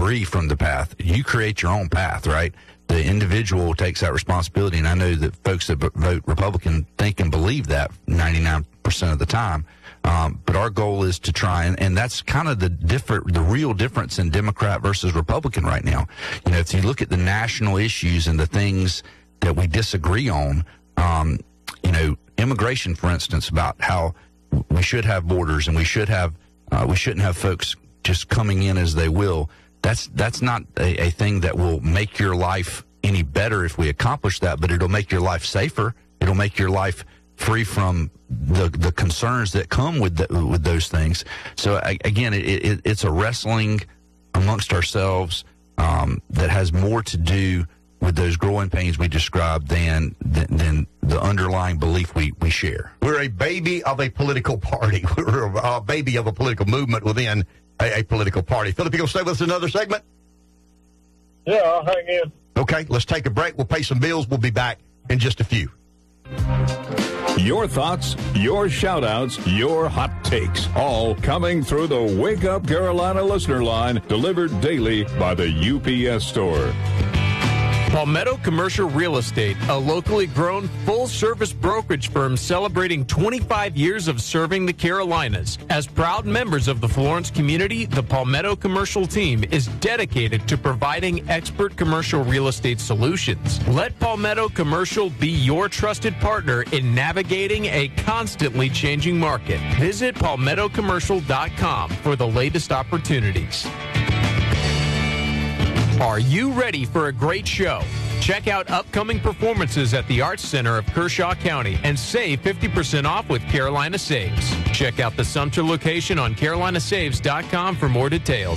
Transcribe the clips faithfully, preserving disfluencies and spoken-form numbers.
debris from the path. You create your own path, right? The individual takes that responsibility, and I know that folks that vote Republican think and believe that ninety-nine percent of the time. Um, but our goal is to try, and, and that's kind of the different, the real difference in Democrat versus Republican right now. You know, if you look at the national issues and the things that we disagree on, um, you know, immigration, for instance, about how we should have borders and we should have, uh, we shouldn't have folks just coming in as they will. That's that's not a, a thing that will make your life any better if we accomplish that, but it'll make your life safer. It'll make your life free from the the concerns that come with the, with those things. So I, again, it, it, it's a wrestling amongst ourselves um, that has more to do with those growing pains we described than, than than the underlying belief we we share. We're a baby of a political party. We're a, a baby of a political movement within a, a political party. Philip, you gonna stay with us another segment? Yeah, I'll hang in. Okay, let's take a break. We'll pay some bills. We'll be back in just a few. Your thoughts, your shout-outs, your hot takes, all coming through the Wake Up Carolina listener line, delivered daily by the U P S store. Palmetto Commercial Real Estate, a locally grown full-service brokerage firm celebrating twenty-five years of serving the Carolinas. As proud members of the Florence community, the Palmetto Commercial team is dedicated to providing expert commercial real estate solutions. Let Palmetto Commercial be your trusted partner in navigating a constantly changing market. Visit palmetto commercial dot com for the latest opportunities. Are you ready for a great show? Check out upcoming performances at the Arts Center of Kershaw County and save fifty percent off with Carolina Saves. Check out the Sumter location on carolina saves dot com for more details.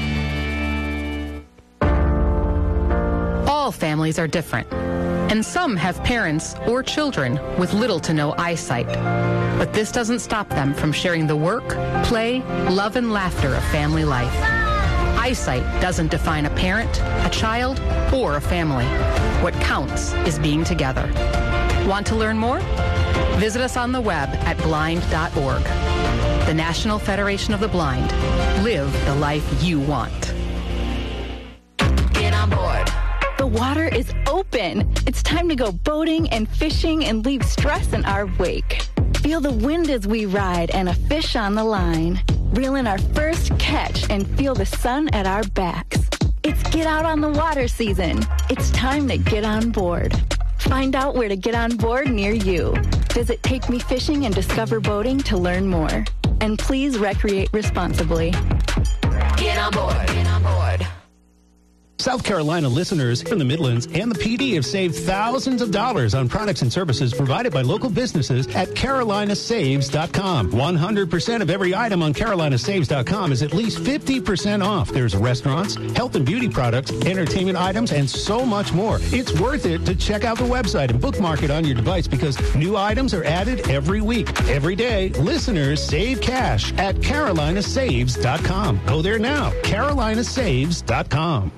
All families are different, and some have parents or children with little to no eyesight. But this doesn't stop them from sharing the work, play, love, and laughter of family life. Eyesight doesn't define a parent, a child, or a family. What counts is being together. Want to learn more? Visit us on the web at blind dot org. The National Federation of the Blind. Live the life you want. Get on board. The water is open. It's time to go boating and fishing and leave stress in our wake. Feel the wind as we ride and a fish on the line. Reel in our first catch and feel the sun at our backs. It's get out on the water season. It's time to get on board. Find out where to get on board near you. Visit Take Me Fishing and Discover Boating to learn more. And please recreate responsibly. Get on board. Get on board. South Carolina listeners from the Midlands and the P D have saved thousands of dollars on products and services provided by local businesses at carolina saves dot com. one hundred percent of every item on carolina saves dot com is at least fifty percent off. There's restaurants, health and beauty products, entertainment items, and so much more. It's worth it to check out the website and bookmark it on your device because new items are added every week. Every day, listeners save cash at carolina saves dot com. Go there now, carolina saves dot com.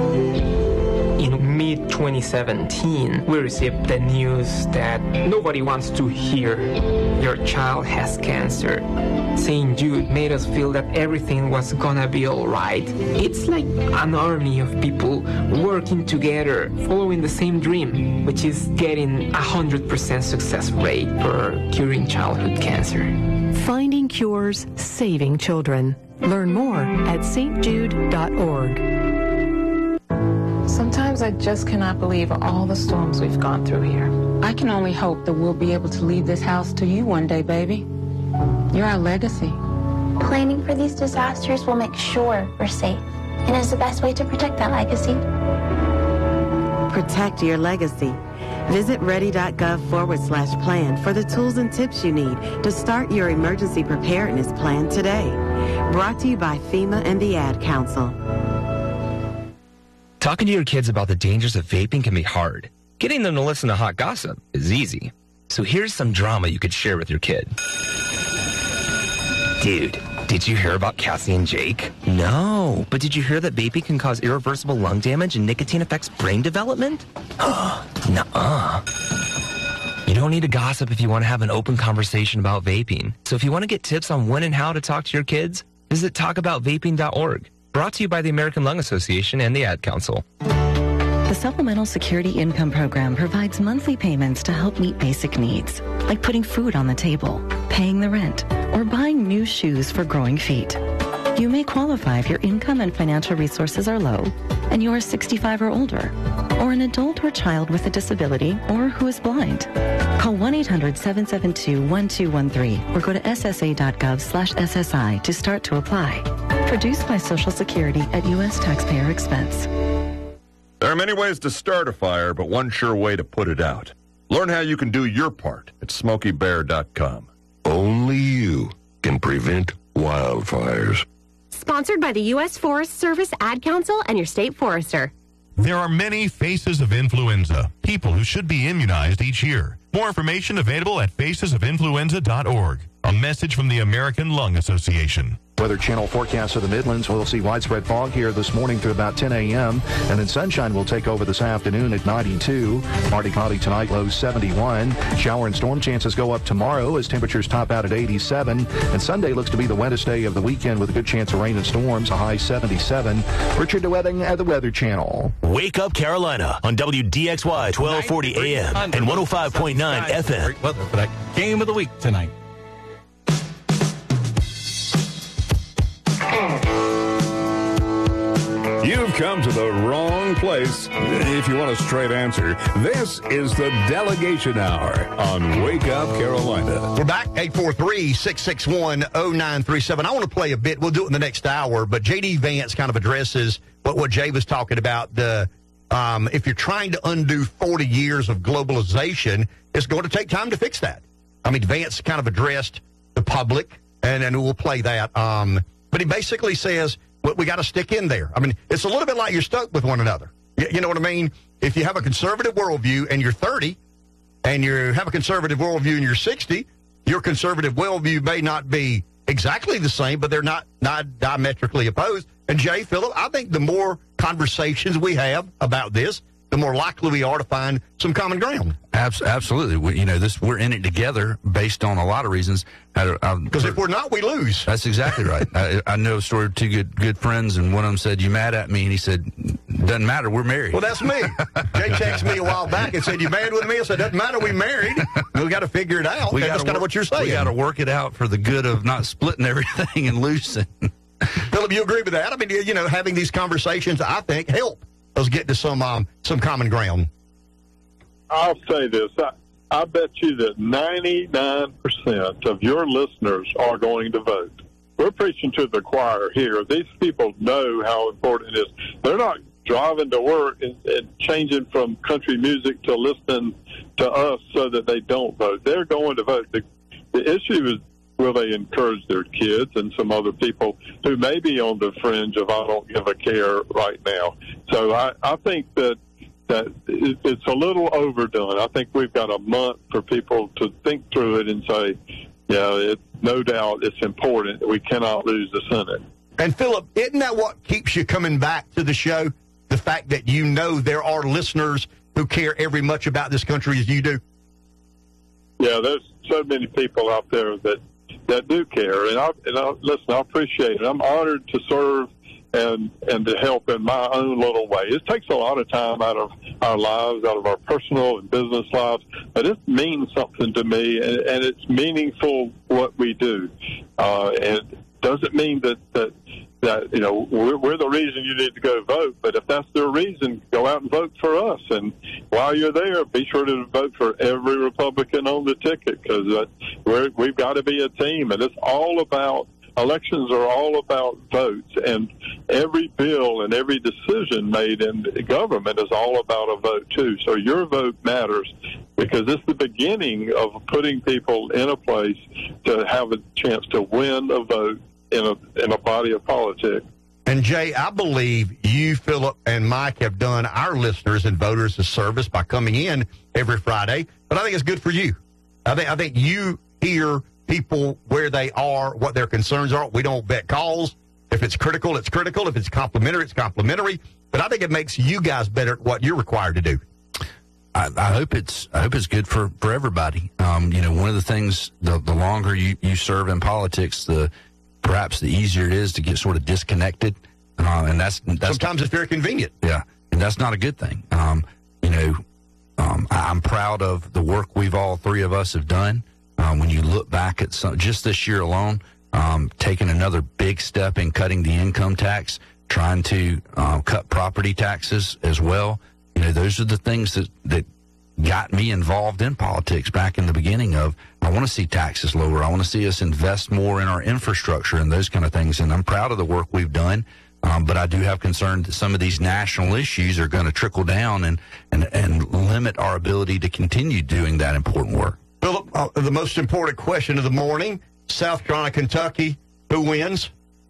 In mid twenty seventeen, we received the news that nobody wants to hear your child has cancer. Saint Jude made us feel that everything was gonna be alright. It's like an army of people working together, following the same dream, which is getting a one hundred percent success rate for curing childhood cancer. Finding cures, saving children. Learn more at s t jude dot org. Sometimes I just cannot believe all the storms we've gone through here. I can only hope that we'll be able to leave this house to you one day, baby. You're our legacy. Planning for these disasters will make sure we're safe, and is the best way to protect that legacy. Protect your legacy. Visit ready.gov forward slash plan for the tools and tips you need to start your emergency preparedness plan today. Brought to you by FEMA and the Ad Council. Talking to your kids about the dangers of vaping can be hard. Getting them to listen to hot gossip is easy. So here's some drama you could share with your kid. Dude, did you hear about Cassie and Jake? No, but did you hear that vaping can cause irreversible lung damage and nicotine affects brain development? Nuh-uh. You don't need to gossip if you want to have an open conversation about vaping. So if you want to get tips on when and how to talk to your kids, visit talk about vaping dot org. Brought to you by the American Lung Association and the Ad Council. The Supplemental Security Income Program provides monthly payments to help meet basic needs, like putting food on the table, paying the rent, or buying new shoes for growing feet. You may qualify if your income and financial resources are low and you are sixty-five or older, or an adult or child with a disability or who is blind. Call one eight hundred seven seven two one two one three or go to S S A dot gov slash S S I to start to apply. Produced by Social Security at U S taxpayer expense. There are many ways to start a fire, but one sure way to put it out. Learn how you can do your part at Smokey Bear dot com. Only you can prevent wildfires. Sponsored by the U S Forest Service, Ad Council, and your state forester. There are many faces of influenza, people who should be immunized each year. More information available at faces of influenza dot org. A message from the American Lung Association. Weather Channel forecast for the Midlands. We'll see widespread fog here this morning through about ten a.m. And then sunshine will take over this afternoon at ninety-two. Partly cloudy tonight, low seventy-one. Shower and storm chances go up tomorrow as temperatures top out at eighty-seven. And Sunday looks to be the wettest day of the weekend with a good chance of rain and storms, a high seventy-seven. Richard DeWedding at the Weather Channel. Wake Up Carolina on W D X Y twelve forty A M and one oh five point nine F M. Great weather for that game of the week tonight. You've come to the wrong place. If you want a straight answer, this is the Delegation Hour on Wake Up Carolina. We're back, eight four three, six six one, oh nine three seven. I want to play a bit. We'll do it in the next hour, but J D. Vance kind of addresses what, what Jay was talking about. The um, if you're trying to undo forty years of globalization, it's going to take time to fix that. I mean, Vance kind of addressed the public, and, and we'll play that. Um, but he basically says, well, we got to stick in there. I mean, it's a little bit like you're stuck with one another. You, you know what I mean? If you have a conservative worldview and you're thirty, and you have a conservative worldview and you're sixty, your conservative worldview may not be exactly the same, but they're not, not diametrically opposed. And Jay, Phillip, I think the more conversations we have about this, the more likely we are to find some common ground. Absolutely. We, you know, this we're in it together based on a lot of reasons. Because if we're not, we lose. That's exactly right. I, I know a story of two good good friends, and one of them said, "You mad at me?" And he said, "Doesn't matter. We're married." Well, that's me. Jay texted me a while back and said, "You mad with me?" I said, "Doesn't matter. We married. We got to figure it out." We That's kind of what you're saying. We got to work it out for the good of not splitting everything and losing. Phillip, you agree with that? I mean, you know, having these conversations, I think, help us get to some um, some common ground. I'll say this. I, I bet you that ninety-nine percent of your listeners are going to vote. We're preaching to the choir here. These people know how important it is. They're not driving to work and, and changing from country music to listening to us so that they don't vote. They're going to vote. The, the issue is, will they encourage their kids and some other people who may be on the fringe of I don't give a care right now. So I, I think that that it, it's a little overdone. I think we've got a month for people to think through it and say, yeah, it, no doubt it's important. We cannot lose the Senate. And, Phillip, isn't that what keeps you coming back to the show? The fact that you know there are listeners who care every much about this country as you do? Yeah, there's so many people out there that that do care. And, I, and I, listen, I appreciate it. I'm honored to serve and and to help in my own little way. It takes a lot of time out of our lives, out of our personal and business lives, but it means something to me, and, and it's meaningful what we do. Uh, and it doesn't mean that, that, that you know, we're, we're the reason you need to go vote, but if that's the reason, go out and vote for us. And while you're there, be sure to vote for every Republican on the ticket, because uh, we're, we've got to be a team, and it's all about elections are all about votes, and every bill and every decision made in government is all about a vote, too. So your vote matters because it's the beginning of putting people in a place to have a chance to win a vote in a in a body of politics. And, Jay, I believe you, Phillip, and Mike have done our listeners and voters a service by coming in every Friday, but I think it's good for you. I think I think you hear people where they are, what their concerns are. We don't bet calls. If it's critical, it's critical. If it's complimentary, it's complimentary. But I think it makes you guys better at what you're required to do. I, I hope it's I hope it's good for, for everybody. Um, you know, one of the things, the, the longer you, you serve in politics, the perhaps the easier it is to get sort of disconnected Uh, and that's, that's sometimes it's very convenient. Yeah, and that's not a good thing. Um, you know, um, I, I'm proud of the work we've all three of us have done. Um, when you look back at some, just this year alone, um, taking another big step in cutting the income tax, trying to uh, cut property taxes as well. You know, those are the things that, that got me involved in politics back in the beginning of, I want to see taxes lower. I want to see us invest more in our infrastructure and those kind of things. And I'm proud of the work we've done. Um, but I do have concern that some of these national issues are going to trickle down and, and, and limit our ability to continue doing that important work. Philip, uh, the most important question of the morning, South Carolina, Kentucky, who wins?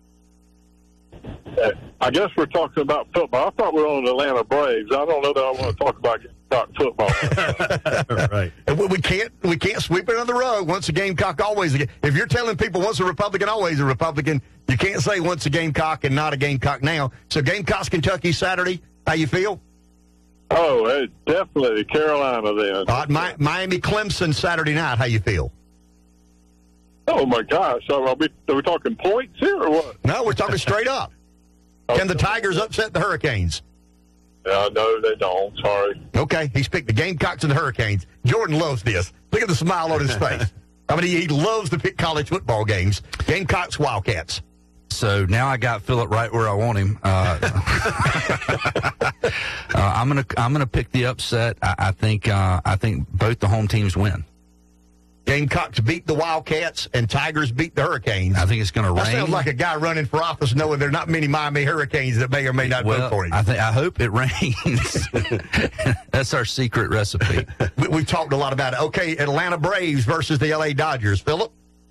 I guess we're talking about football. I thought we were on the Atlanta Braves. I don't know that I want to talk about, about football. Right. And we can't we can't sweep it under the rug. Once a Gamecock, always a Gamecock. If you're telling people once a Republican, always a Republican, you can't say once a Gamecock and not a Gamecock now. So Gamecocks, Kentucky, Saturday, how you feel? Oh, hey, definitely Carolina then. Uh, Mi- Miami, Clemson, Saturday night, how you feel? Oh, my gosh. Are we, are we talking points here or what? No, we're talking straight up. Can the Tigers upset the Hurricanes? Yeah, no, they don't. Sorry. Okay, he's picked the Gamecocks and the Hurricanes. Jordan loves this. Look at the smile on his face. I mean, he, he loves to pick college football games. Gamecocks, Wildcats. So now I got Philip right where I want him. Uh, uh, I'm gonna I'm gonna pick the upset. I, I think uh, I think both the home teams win. Gamecocks beat the Wildcats and Tigers beat the Hurricanes. I think it's going to rain. That sounds like a guy running for office knowing there are not many Miami Hurricanes that may or may not well, vote for him. I think I hope it rains. That's our secret recipe. we, we've talked a lot about it. Okay, Atlanta Braves versus the L A Dodgers. Philip?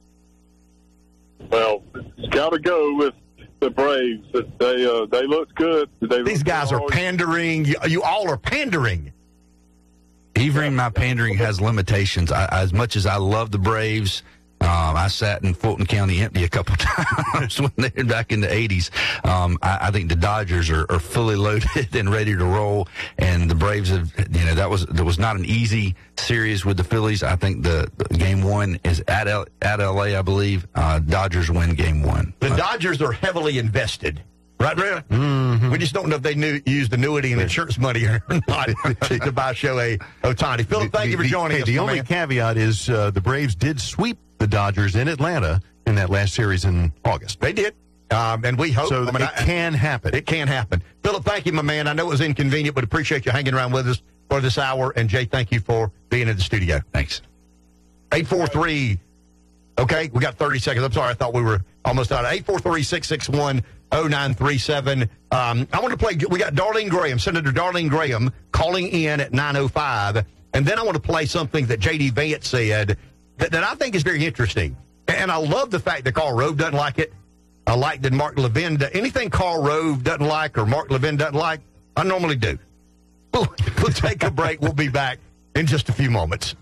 Well, it's got to go with the Braves. They uh, they look good. They These look guys good are always. pandering. You, you all are pandering. Even my pandering has limitations. I, as much as I love the Braves, um, I sat in Fulton County empty a couple times when they were back in the eighties. Um, I, I think the Dodgers are, are fully loaded and ready to roll, and the Braves have, you know, that was that was not an easy series with the Phillies. I think the, the game one is at L, at L A, I believe. Uh, Dodgers win game one. The Dodgers are heavily invested. Right, Brad? Mm-hmm. We just don't know if they knew, used annuity and insurance money or not to, to buy Shohei Ohtani. Philip, thank the, you for the, joining hey, us. The only man. caveat is uh, the Braves did sweep the Dodgers in Atlanta in that last series in August. They did. Um, and we hope. So I mean, it I, can happen. It can happen. Philip, thank you, my man. I know it was inconvenient, but appreciate you hanging around with us for this hour. And, Jay, thank you for being in the studio. Thanks. eight four three. Okay, we got thirty seconds. I'm sorry, I thought we were almost out. eight four three, six six one, oh nine three seven. Um, I want to play, we got Darlene Graham, Senator Darlene Graham, calling in at nine oh five. And then I want to play something that J D Vance said that, that I think is very interesting. And I love the fact that Karl Rove doesn't like it. I like that Mark Levin, anything Karl Rove doesn't like or Mark Levin doesn't like, I normally do. We'll, we'll take a break. We'll be back in just a few moments.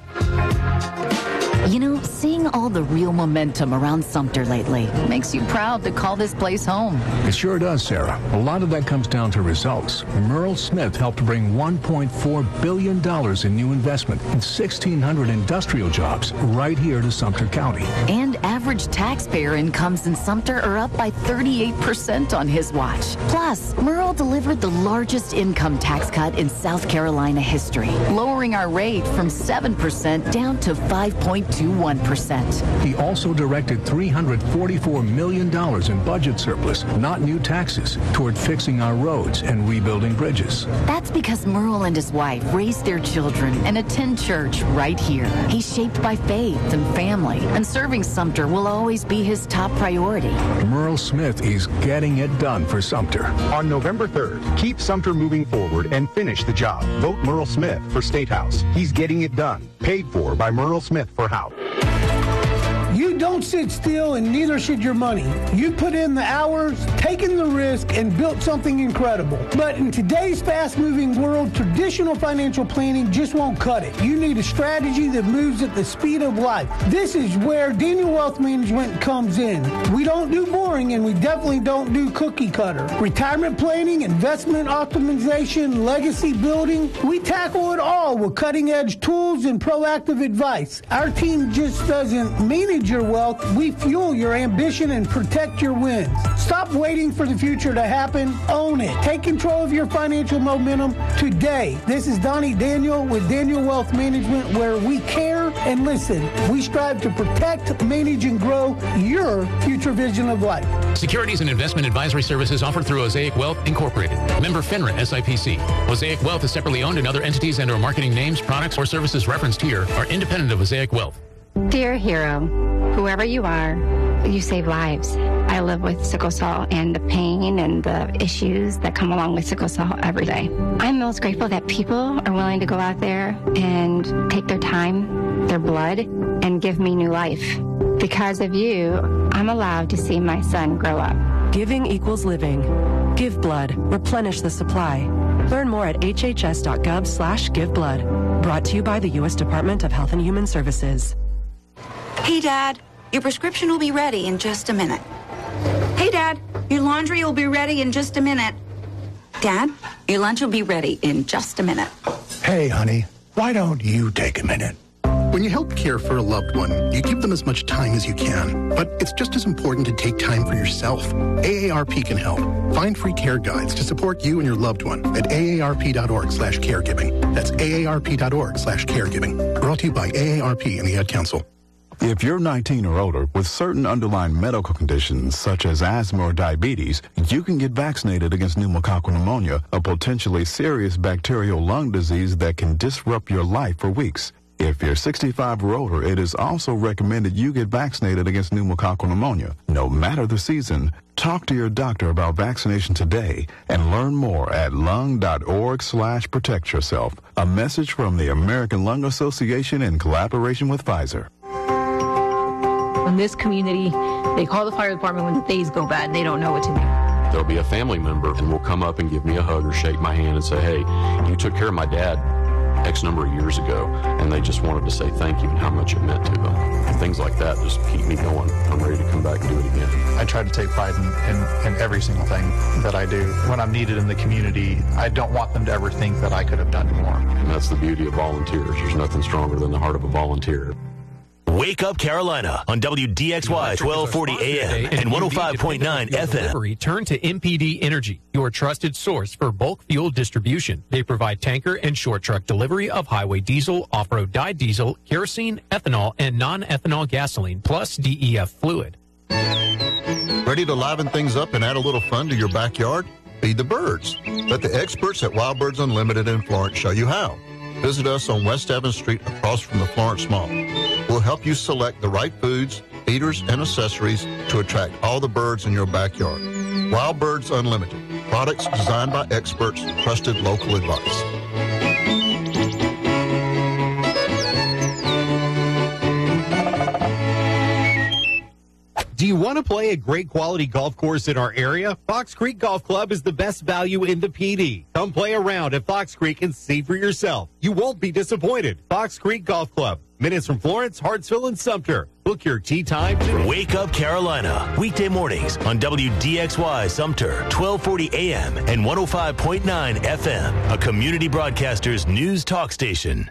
You know, seeing all the real momentum around Sumter lately makes you proud to call this place home. It sure does, Sarah. A lot of that comes down to results. Merle Smith helped bring one point four billion dollars in new investment and sixteen hundred industrial jobs right here to Sumter County. And average taxpayer incomes in Sumter are up by thirty-eight percent on his watch. Plus, Merle delivered the largest income tax cut in South Carolina history, lowering our rate from seven percent down to five point two one percent. He also directed three hundred forty-four million dollars in budget surplus, not new taxes, toward fixing our roads and rebuilding bridges. That's because Merle and his wife raised their children and attend church right here. He's shaped by faith and family, and serving Sumter will always be his top priority. Merle Smith is getting it done for Sumter. On November third, keep Sumter moving forward and finish the job. Vote Merle Smith for State House. He's getting it done. Paid for by Merle Smith for House. You don't sit still, and neither should your money. You put in the hours, taken the risk, and built something incredible. But in today's fast-moving world, traditional financial planning just won't cut it. You need a strategy that moves at the speed of life. This is where Daniel Wealth Management comes in. We don't do boring boring, and we definitely don't do cookie cutter. Retirement planning, investment optimization, legacy building, we tackle it all with cutting-edge tools and proactive advice. Our team just doesn't manage your wealth. We fuel your ambition and protect your wins. Stop waiting for the future to happen. Own it. Take control of your financial momentum today. This is Donnie Daniel with Daniel Wealth Management, where we care and listen. We strive to protect, manage, and grow your future vision of life. Securities and investment advisory services offered through Osaic Wealth Incorporated. Member FINRA S I P C. Osaic Wealth is separately owned, and other entities and or marketing names, products, or services referenced here are independent of Osaic Wealth. Dear hero, whoever you are, you save lives. I live with sickle cell and the pain and the issues that come along with sickle cell every day. I'm most grateful that people are willing to go out there and take their time, their blood, and give me new life. Because of you, I'm allowed to see my son grow up. Giving equals living. Give blood. Replenish the supply. Learn more at hhs.gov slash give blood. Brought to you by the U S Department of Health and Human Services. Hey, Dad, your prescription will be ready in just a minute. Hey, Dad, your laundry will be ready in just a minute. Dad, your lunch will be ready in just a minute. Hey, honey, why don't you take a minute? When you help care for a loved one, you give them as much time as you can. But it's just as important to take time for yourself. A A R P can help. Find free care guides to support you and your loved one at aarp.org slash caregiving. That's aarp.org slash caregiving. Brought to you by A A R P and the Ad Council. If you're nineteen or older with certain underlying medical conditions such as asthma or diabetes, you can get vaccinated against pneumococcal pneumonia, a potentially serious bacterial lung disease that can disrupt your life for weeks. If you're sixty-five or older, it is also recommended you get vaccinated against pneumococcal pneumonia. No matter the season, talk to your doctor about vaccination today and learn more at lung.org slash protect yourself. A message from the American Lung Association in collaboration with Pfizer. In this community, they call the fire department when things go bad. They don't know what to do. There'll be a family member and will come up and give me a hug or shake my hand and say, hey, you took care of my dad X number of years ago, and they just wanted to say thank you and how much it meant to them. And things like that just keep me going. I'm ready to come back and do it again. I try to take pride in, in, in every single thing that I do. When I'm needed in the community, I don't want them to ever think that I could have done more. And that's the beauty of volunteers. There's nothing stronger than the heart of a volunteer. Wake Up Carolina on W D X Y twelve forty A M and one oh five point nine F M. Turn to M P D Energy, your trusted source for bulk fuel distribution. They provide tanker and short truck delivery of highway diesel, off-road dyed diesel, kerosene, ethanol, and non-ethanol gasoline, plus D E F fluid. Ready to liven things up and add a little fun to your backyard? Feed the birds. Let the experts at Wild Birds Unlimited in Florence show you how. Visit us on West Evans Street across from the Florence Mall. We'll help you select the right foods, feeders, and accessories to attract all the birds in your backyard. Wild Birds Unlimited. Products designed by experts, trusted local advice. Do you want to play a great quality golf course in our area? Fox Creek Golf Club is the best value in the P D. Come play around at Fox Creek and see for yourself. You won't be disappointed. Fox Creek Golf Club. Minutes from Florence, Hartsville, and Sumter. Book your tee time today. Wake Up Carolina. Weekday mornings on W D X Y Sumter, twelve forty A M and one oh five point nine F M. A Community Broadcasters News Talk Station.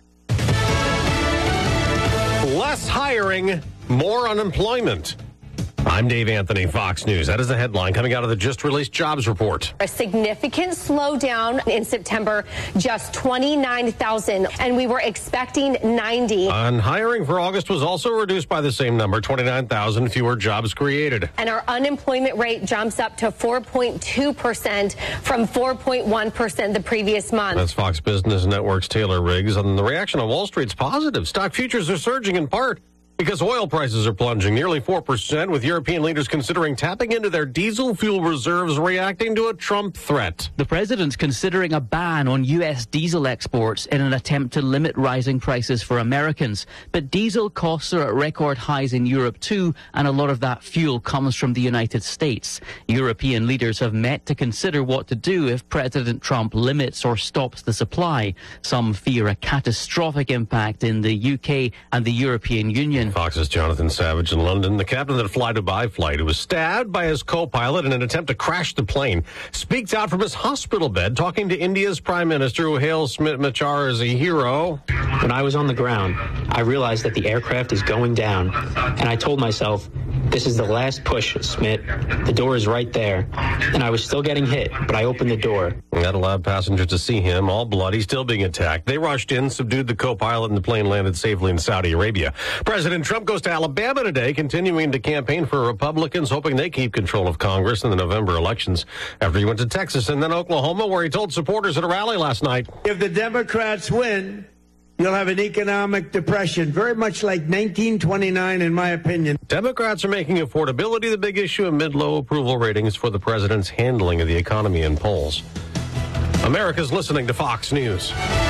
Less hiring, more unemployment. I'm Dave Anthony, Fox News. That is the headline coming out of the just-released jobs report. A significant slowdown in September, just twenty-nine thousand, and we were expecting ninety. And hiring for August was also reduced by the same number, twenty-nine thousand fewer jobs created. And our unemployment rate jumps up to four point two percent from four point one percent the previous month. That's Fox Business Network's Taylor Riggs, and the reaction on Wall Street's positive. Stock futures are surging in part because oil prices are plunging nearly four percent, with European leaders considering tapping into their diesel fuel reserves, reacting to a Trump threat. The president's considering a ban on U S diesel exports in an attempt to limit rising prices for Americans. But diesel costs are at record highs in Europe too, and a lot of that fuel comes from the United States. European leaders have met to consider what to do if President Trump limits or stops the supply. Some fear a catastrophic impact in the U K and the European Union. Jonathan. Fox's Jonathan Savage in London. The captain of the Fly-Dubai flight, who was stabbed by his co-pilot in an attempt to crash the plane, speaks out from his hospital bed, talking to India's Prime Minister, who hails Smit Machar as a hero. When I was on the ground, I realized that the aircraft is going down, and I told myself, this is the last push, Smit. The door is right there. And I was still getting hit, but I opened the door. That allowed passengers to see him, all bloody, still being attacked. They rushed in, subdued the co-pilot, and the plane landed safely in Saudi Arabia. President Trump goes to Alabama today, continuing to campaign for Republicans, hoping they keep control of Congress in the November elections, after he went to Texas and then Oklahoma, where he told supporters at a rally last night. If the Democrats win, you'll have an economic depression, very much like nineteen twenty-nine, in my opinion. Democrats are making affordability the big issue amid low approval ratings for the president's handling of the economy in polls. America's listening to Fox News.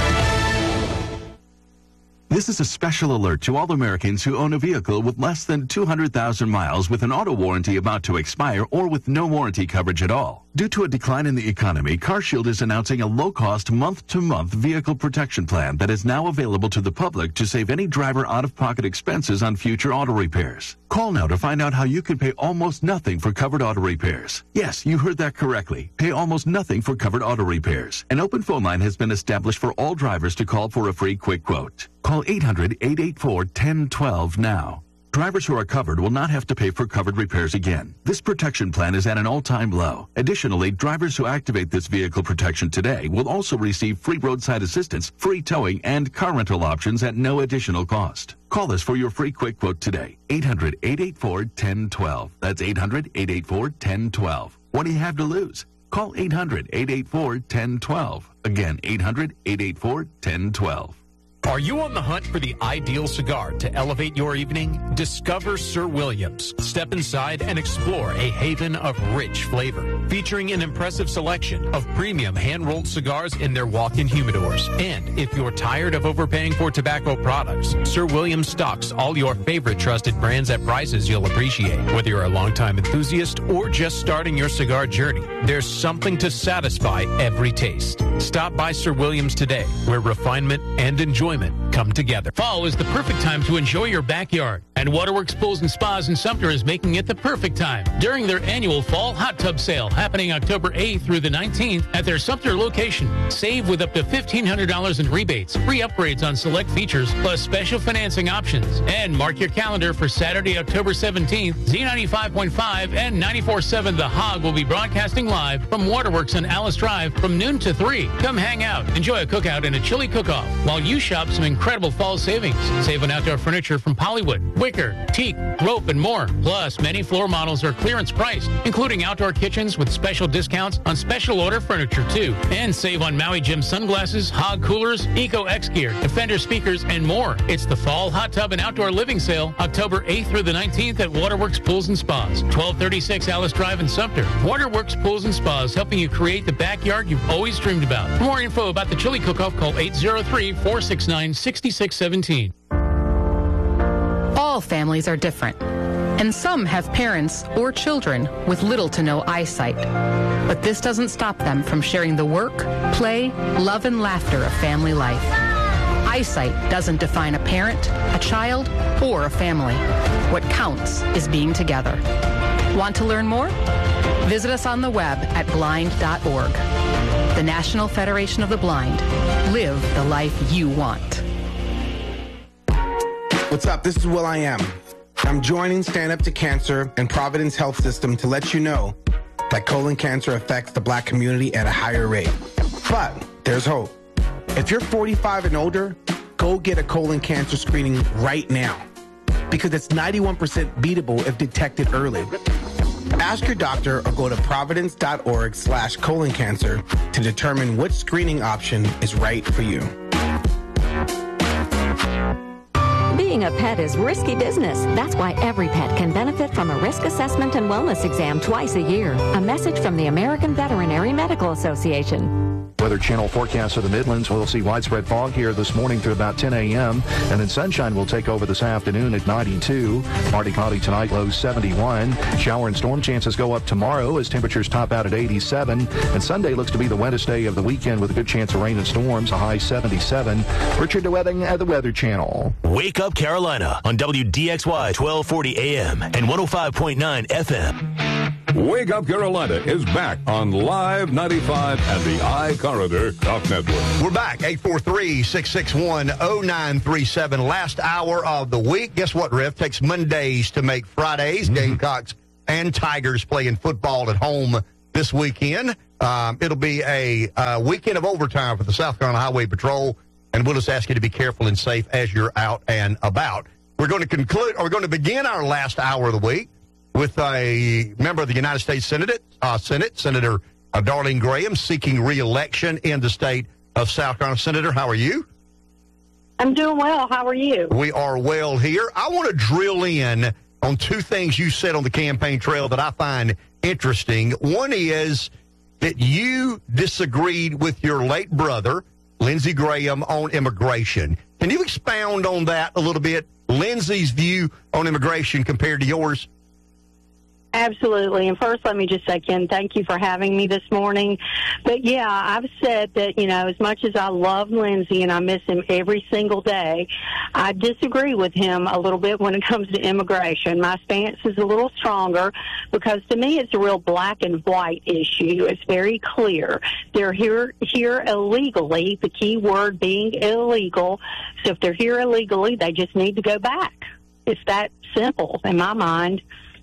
This is a special alert to all Americans who own a vehicle with less than two hundred thousand miles with an auto warranty about to expire or with no warranty coverage at all. Due to a decline in the economy, CarShield is announcing a low-cost month-to-month vehicle protection plan that is now available to the public to save any driver out-of-pocket expenses on future auto repairs. Call now to find out how you can pay almost nothing for covered auto repairs. Yes, you heard that correctly. Pay almost nothing for covered auto repairs. An open phone line has been established for all drivers to call for a free quick quote. Call eight hundred, eight eight four, one zero one two now. Drivers who are covered will not have to pay for covered repairs again. This protection plan is at an all-time low. Additionally, drivers who activate this vehicle protection today will also receive free roadside assistance, free towing, and car rental options at no additional cost. Call us for your free quick quote today. eight hundred, eight eight four, one zero one two. That's eight hundred, eight eight four, one zero one two. What do you have to lose? Call eight hundred, eight eight four, one zero one two. Again, eight hundred, eight eight four, one zero one two. Are you on the hunt for the ideal cigar to elevate your evening? Discover Sir Williams. Step inside and explore a haven of rich flavor, featuring an impressive selection of premium hand-rolled cigars in their walk-in humidors. And if you're tired of overpaying for tobacco products, Sir Williams stocks all your favorite trusted brands at prices you'll appreciate. Whether you're a longtime enthusiast or just starting your cigar journey, there's something to satisfy every taste. Stop by Sir Williams today, where refinement and enjoyment come together. Fall is the perfect time to enjoy your backyard, and Waterworks Pools and Spas in Sumter is making it the perfect time during their annual Fall Hot Tub Sale happening October eighth through the nineteenth at their Sumter location. Save with up to fifteen hundred dollars in rebates, free upgrades on select features, plus special financing options. And mark your calendar for Saturday, October seventeenth. Z ninety-five point five and ninety-four point seven The Hog will be broadcasting live from Waterworks on Alice Drive from noon to three. Come hang out, enjoy a cookout and a chili cook-off while you shop some incredible fall savings. Save on outdoor furniture from Pollywood, Wicker, teak, rope, and more. Plus, many floor models are clearance priced, including outdoor kitchens with special discounts on special order furniture too. And save on Maui Gym sunglasses, Hog coolers, Eco X gear, Defender speakers, and more. It's the Fall Hot Tub and Outdoor Living Sale, October eighth through the nineteenth at Waterworks Pools and Spas, twelve thirty-six Alice Drive in Sumter. Waterworks Pools and Spas, helping you create the backyard you've always dreamed about. For more info about the chili cook-off, call eight zero three, four six nine, six six one seven. All families are different, and some have parents or children with little to no eyesight. But this doesn't stop them from sharing the work, play, love, and laughter of family life. Eyesight doesn't define a parent, a child, or a family. What counts is being together. Want to learn more? Visit us on the web at blind dot org. The National Federation of the Blind. Live the life you want. What's up? This is Will I Am. I'm joining Stand Up to Cancer and Providence Health System to let you know that colon cancer affects the black community at a higher rate. But there's hope. If you're forty-five and older, go get a colon cancer screening right now, because it's ninety-one percent beatable if detected early. Ask your doctor or go to providence dot org slash colon cancer to determine which screening option is right for you. Being a pet is risky business. That's why every pet can benefit from a risk assessment and wellness exam twice a year. A message from the American Veterinary Medical Association. Weather Channel forecast for the Midlands. We'll see widespread fog here this morning through about ten a.m. and then sunshine will take over this afternoon at ninety-two. Partly cloudy tonight, low seventy-one. Shower and storm chances go up tomorrow as temperatures top out at eighty-seven. And Sunday looks to be the wettest day of the weekend with a good chance of rain and storms, a high seventy-seven. Richard DeWebbing at the Weather Channel. Wake up, Carolina on W D X Y twelve forty A M and one oh five point nine F M. Wake Up Carolina is back on Live ninety-five and the iCorridor Talk Network. We're back, eight four three, six six one, oh nine three seven. Last hour of the week. Guess what, Riff? Takes Mondays to make Fridays. Mm-hmm. Gamecocks and Tigers playing football at home this weekend. Um, it'll be a uh, weekend of overtime for the South Carolina Highway Patrol, and we'll just ask you to be careful and safe as you're out and about. We're going to conclude, or we're going to begin our last hour of the week with a member of the United States Senate, uh, Senate Senator uh, Darlene Graham, seeking re-election in the state of South Carolina. Senator, how are you? I'm doing well. How are you? We are well here. I want to drill in on two things you said on the campaign trail that I find interesting. One is that you disagreed with your late brother, Lindsey Graham, on immigration. Can you expound on that a little bit? Lindsey's view on immigration compared to yours? Absolutely. And first, let me just say, Ken, thank you for having me this morning. But, yeah, I've said that, you know, as much as I love Lindsey and I miss him every single day, I disagree with him a little bit when it comes to immigration. My stance is a little stronger because, to me, it's a real black and white issue. It's very clear. They're here, here illegally, the key word being illegal. So if they're here illegally, they just need to go back. It's that simple in my mind.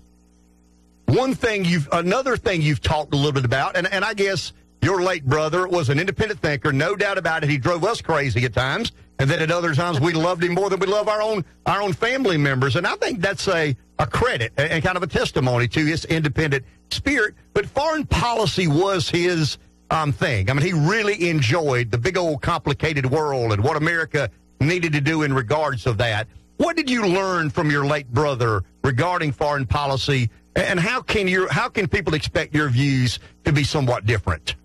One thing you've, another thing you've talked a little bit about, and, and I guess your late brother was an independent thinker, no doubt about it. He drove us crazy at times, and then at other times we loved him more than we love our own our own family members. And I think that's a, a credit and kind of a testimony to his independent spirit. But foreign policy was his um, thing. I mean, he really enjoyed the big old complicated world and what America needed to do in regards of that. What did you learn from your late brother regarding foreign policy? And how can your how can people expect your views to be somewhat different?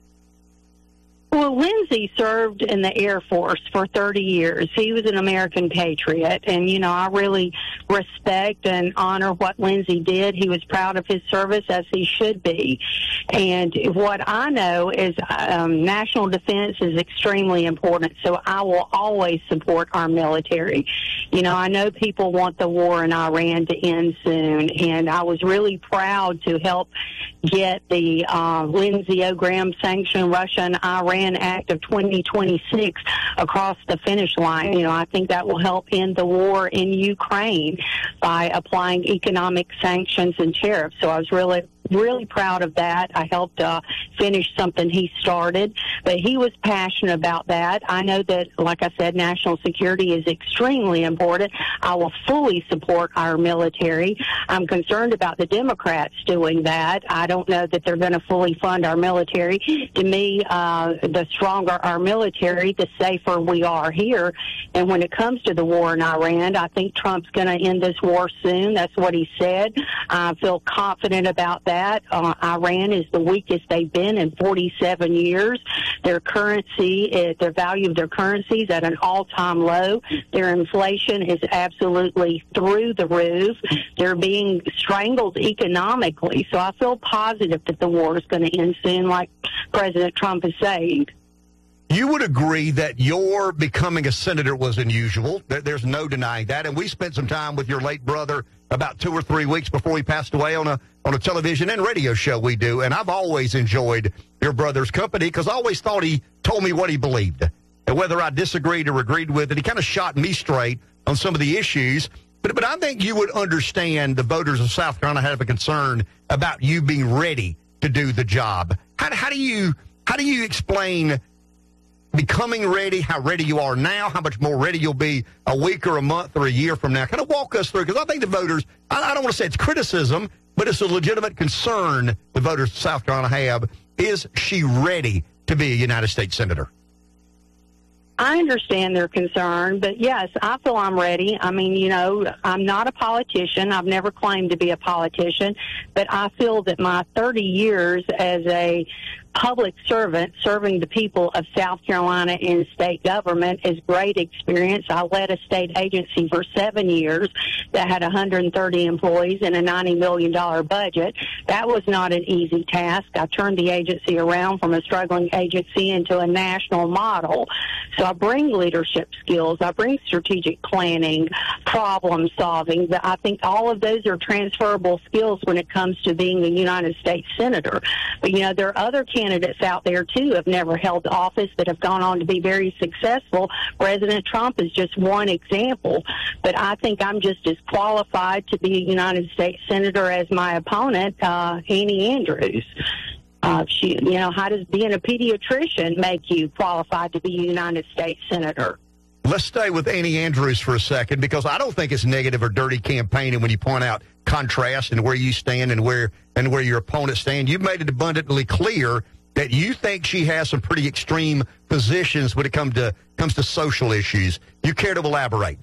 Well, Lindsey served in the Air Force for thirty years. He was an American patriot, and, you know, I really respect and honor what Lindsey did. He was proud of his service, as he should be. And what I know is um, national defense is extremely important, so I will always support our military. You know, I know people want the war in Iran to end soon, and I was really proud to help get the uh, Lindsey O. Graham sanctioned Russia and Iran Act of twenty twenty-six across the finish line. You know, I think that will help end the war in Ukraine by applying economic sanctions and tariffs. So I was really really proud of that. I helped uh, finish something he started, but he was passionate about that. I know that, like I said, national security is extremely important. I will fully support our military. I'm concerned about the Democrats doing that. I don't know that they're going to fully fund our military. To me, uh, the stronger our military, the safer we are here. And when it comes to the war in Iran, I think Trump's going to end this war soon. That's what he said. I feel confident about that. Uh, Iran is the weakest they've been in forty-seven years. Their currency, is, their value of their currency is at an all-time low. Their inflation is absolutely through the roof. They're being strangled economically. So I feel positive that the war is going to end soon, like President Trump is saying. You would agree that your becoming a senator was unusual. There's no denying that. And we spent some time with your late brother about two or three weeks before he passed away on a on a television and radio show we do. And I've always enjoyed your brother's company because I always thought he told me what he believed. And whether I disagreed or agreed with it, he kind of shot me straight on some of the issues. But, but I think you would understand the voters of South Carolina have a concern about you being ready to do the job. How, how do you how do you explain becoming ready, how ready you are now, how much more ready you'll be a week or a month or a year from now? Kind of walk us through, because I think the voters, I, I don't want to say it's criticism, but it's a legitimate concern the voters of South Carolina have. Is she ready to be a United States Senator? I understand their concern, but yes, I feel I'm ready. I mean, you know, I'm not a politician. I've never claimed to be a politician, but I feel that my thirty years as a public servant serving the people of South Carolina in state government is great experience. I led a state agency for seven years that had one hundred thirty employees and a ninety million dollars budget. That was not an easy task. I turned the agency around from a struggling agency into a national model. So I bring leadership skills. I bring strategic planning, problem solving. I think all of those are transferable skills when it comes to being a United States Senator. But, you know, there are other candidates out there, too, who have never held office that have gone on to be very successful. President Trump is just one example. But I think I'm just as qualified to be a United States Senator as my opponent, uh, Annie Andrews. Uh, she, you know, how does being a pediatrician make you qualified to be a United States Senator? Let's stay with Annie Andrews for a second, because I don't think it's negative or dirty campaigning when you point out contrast and where you stand and where and where your opponents stand. You've made it abundantly clear that you think she has some pretty extreme positions when it comes to comes to social issues. You care to elaborate?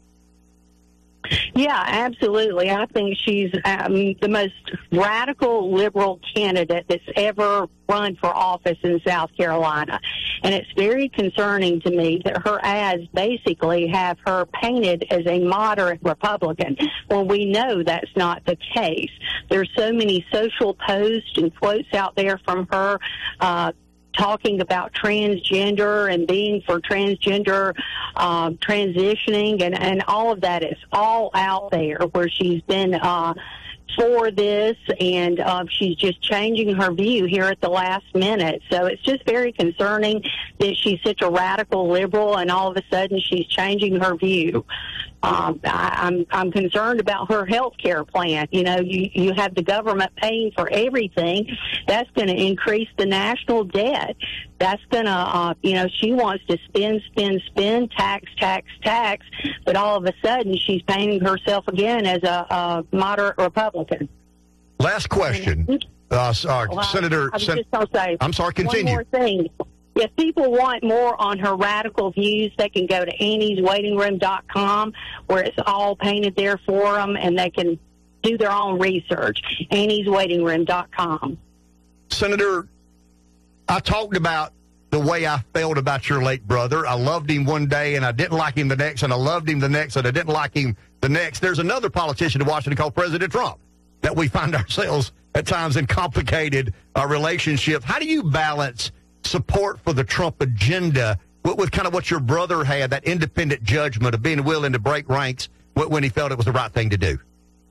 Yeah, absolutely. I think she's um, the most radical liberal candidate that's ever run for office in South Carolina. And it's very concerning to me that her ads basically have her painted as a moderate Republican when we know that's not the case. There's so many social posts and quotes out there from her uh talking about transgender and being for transgender uh, transitioning, and, and all of that is all out there where she's been uh, for this, and uh, she's just changing her view here at the last minute. So it's just very concerning that she's such a radical liberal, and all of a sudden she's changing her view. Um, I, I'm I'm concerned about her health care plan. You know, you, you have the government paying for everything. That's going to increase the national debt. That's going to, uh, you know, she wants to spend, spend, spend, tax, tax, tax, but all of a sudden she's painting herself again as a, a moderate Republican. Last question. Uh, uh, well, Senator, I was Sen- just going to say I'm sorry, continue. One more thing. If people want more on her radical views, they can go to annies waiting room dot com, where it's all painted there for them, and they can do their own research. annies waiting room dot com. Senator, I talked about the way I felt about your late brother. I loved him one day, and I didn't like him the next, and I loved him the next, and I didn't like him the next. There's another politician in Washington called President Trump that we find ourselves at times in complicated uh, relationships. How do you balance support for the Trump agenda with, with kind of what your brother had, that independent judgment of being willing to break ranks when he felt it was the right thing to do?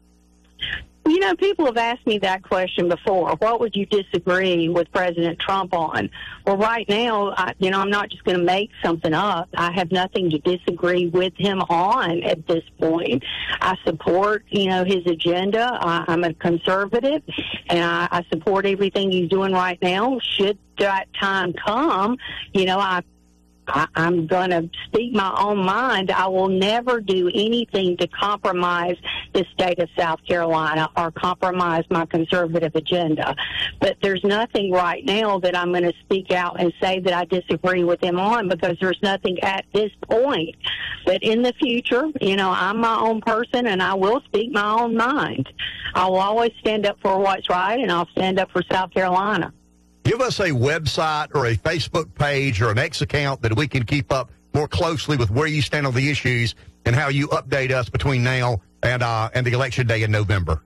You know, people have asked me that question before. What would you disagree with President Trump on? Well, right now, I, you know, I'm not just going to make something up. I have nothing to disagree with him on at this point. I support, you know, his agenda. I, I'm a conservative, and I, I support everything he's doing right now. Should that time come, you know, I I, I'm going to speak my own mind. I will never do anything to compromise the state of South Carolina or compromise my conservative agenda. But there's nothing right now that I'm going to speak out and say that I disagree with him on, because there's nothing at this point. But in the future, you know, I'm my own person, and I will speak my own mind. I will always stand up for what's right, and I'll stand up for South Carolina. Give us a website or a Facebook page or an X account that we can keep up more closely with where you stand on the issues and how you update us between now and uh, and the election day in November.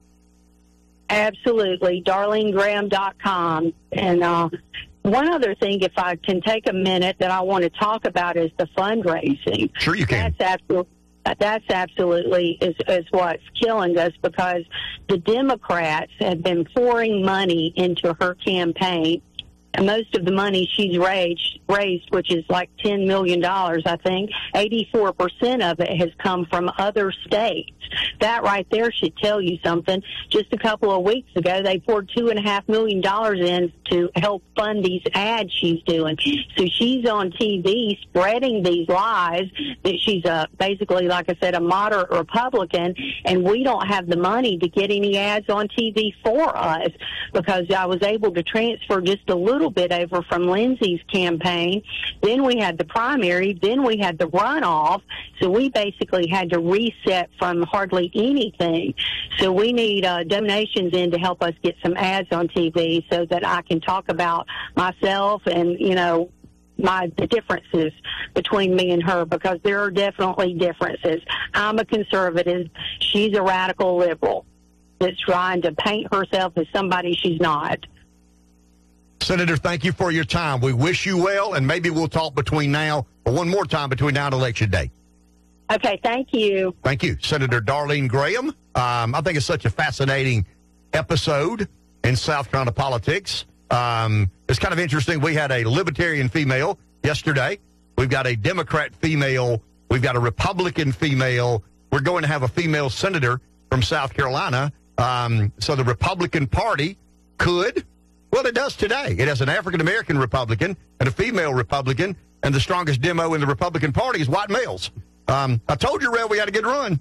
Absolutely, darlene graham dot com. And uh, one other thing, if I can take a minute, that I want to talk about is the fundraising. Sure you can. That's absolutely. That's absolutely is, is what's killing us, because the Democrats have been pouring money into her campaign. And most of the money she's raised, raised, which is like ten million dollars, I think, eighty-four percent of it has come from other states. That right there should tell you something. Just a couple of weeks ago, they poured two point five million dollars in to help fund these ads she's doing. So she's on T V spreading these lies that she's a, basically, like I said, a moderate Republican, and we don't have the money to get any ads on T V for us, because I was able to transfer just a little little bit over from Lindsey's campaign. Then we had the primary. Then we had the runoff. So we basically had to reset from hardly anything. So we need uh, donations in to help us get some ads on T V so that I can talk about myself and, you know, my the differences between me and her, because there are definitely differences. I'm a conservative. She's a radical liberal that's trying to paint herself as somebody she's not. Senator, thank you for your time. We wish you well, and maybe we'll talk between now, or one more time between now and Election Day. Okay, thank you. Thank you. Senator Darlene Graham. Um, I think it's such a fascinating episode in South Carolina politics. Um, it's kind of interesting. We had a libertarian female yesterday. We've got a Democrat female. We've got a Republican female. We're going to have a female senator from South Carolina. Um, so the Republican Party could, well, it does today. It has an African-American Republican and a female Republican, and the strongest demo in the Republican Party is white males. Um, I told you, Red, we had a good run.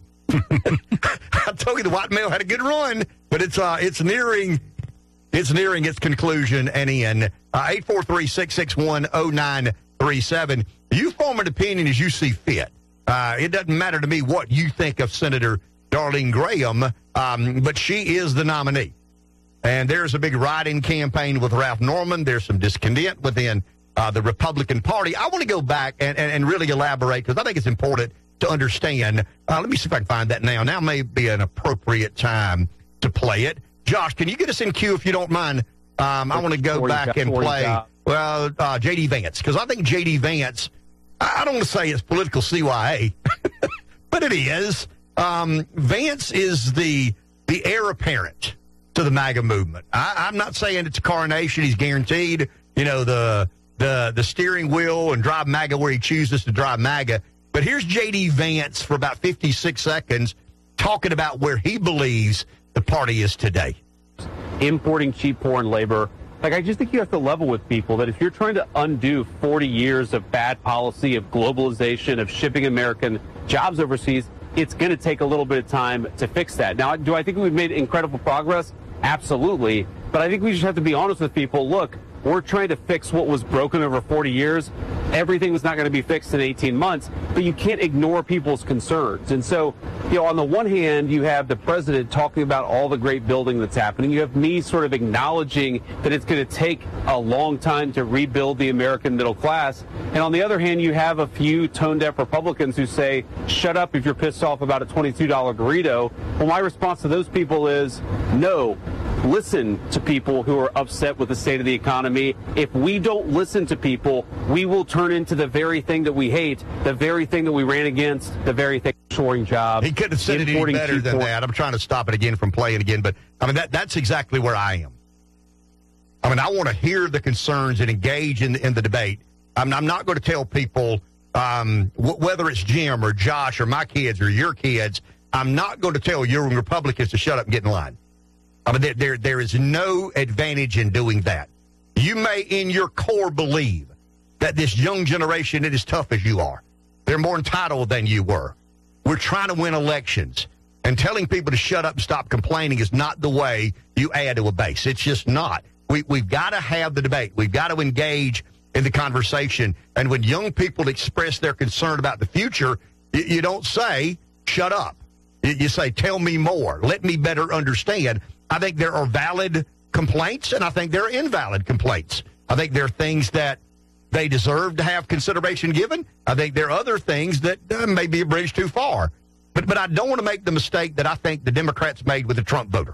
I told you the white male had a good run, but it's uh, it's nearing it's nearing its conclusion and end. Uh, eight four three, six six one, zero nine three seven. You form an opinion as you see fit. Uh, it doesn't matter to me what you think of Senator Darlene Graham, um, but she is the nominee. And there's a big write-in campaign with Ralph Norman. There's some discontent within uh, the Republican Party. I want to go back and, and, and really elaborate, because I think it's important to understand. Uh, let me see if I can find that now. Now may be an appropriate time to play it. Josh, can you get us in queue if you don't mind? Um, I want to go back and play, well, uh, J D. Vance, because I think J D. Vance, I don't want to say it's political C Y A, but it is. Um, Vance is the the heir apparent to the MAGA movement. I, I'm not saying it's a coronation. He's guaranteed, you know, the the the steering wheel and drive MAGA where he chooses to drive MAGA. But here's J D. Vance for about fifty-six seconds talking about where he believes the party is today. Importing cheap foreign labor. Like, I just think you have to level with people that if you're trying to undo forty years of bad policy, of globalization, of shipping American jobs overseas, it's going to take a little bit of time to fix that. Now, do I think we've made incredible progress? Absolutely. But I think we just have to be honest with people. Look, we're trying to fix what was broken over forty years. Everything was not going to be fixed in eighteen months, but you can't ignore people's concerns. And so, you know, on the one hand, you have the president talking about all the great building that's happening. You have me sort of acknowledging that it's going to take a long time to rebuild the American middle class. And on the other hand, you have a few tone-deaf Republicans who say, shut up if you're pissed off about a twenty-two dollar burrito. Well, my response to those people is, no. Listen to people who are upset with the state of the economy. If we don't listen to people, we will turn into the very thing that we hate, the very thing that we ran against, the very thing shoring jobs. He couldn't have said it any better than that. I'm trying to stop it again from playing again, but I mean that that's exactly where I am. I mean, I want to hear the concerns and engage in the, in the debate. I'm, I'm not going to tell people um, w- whether it's Jim or Josh or my kids or your kids. I'm not going to tell your Republicans to shut up and get in line. I mean, there, there, there is no advantage in doing that. You may, in your core, believe that this young generation is as tough as you are. They're more entitled than you were. We're trying to win elections, and telling people to shut up and stop complaining is not the way you add to a base. It's just not. We, we've got to have the debate. We've got to engage in the conversation. And when young people express their concern about the future, you, you don't say, shut up. You, you say, tell me more. Let me better understand. I think there are valid complaints, and I think there are invalid complaints. I think there are things that they deserve to have consideration given. I think there are other things that uh, may be a bridge too far. But but I don't want to make the mistake that I think the Democrats made with the Trump voter.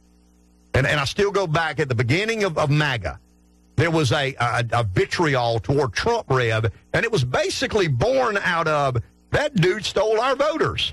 And and I still go back at the beginning of, of MAGA. There was a, a, a vitriol toward Trump, Rev, and it was basically born out of that dude stole our voters.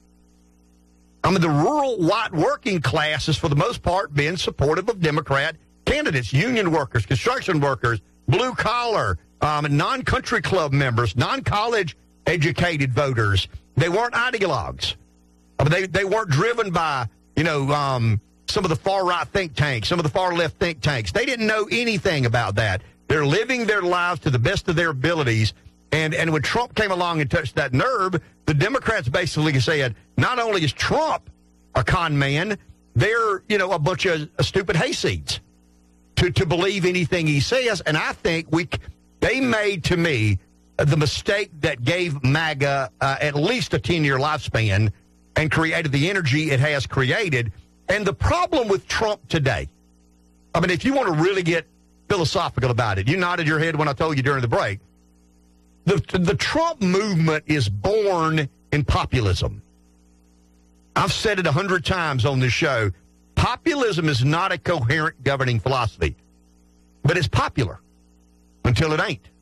I mean, the rural white working class is, for the most part, being supportive of Democrat candidates, union workers, construction workers, blue collar, um, non-country club members, non-college educated voters. They weren't ideologues. I mean, they, they weren't driven by, you know, um, some of the far-right think tanks, some of the far-left think tanks. They didn't know anything about that. They're living their lives to the best of their abilities. And and when Trump came along and touched that nerve, the Democrats basically said, not only is Trump a con man, they're, you know, a bunch of uh, stupid hayseeds. to, to believe anything he says. And I think we they made, to me, the mistake that gave MAGA uh, at least a ten-year lifespan and created the energy it has created. And the problem with Trump today, I mean, if you want to really get philosophical about it, you nodded your head when I told you during the break, the, the Trump movement is born in populism. I've said it a hundred times on this show. Populism is not a coherent governing philosophy, but it's popular until it ain't.